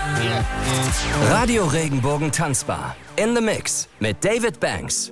Radio Regenbogen Tanzbar. In the Mix mit David Banks.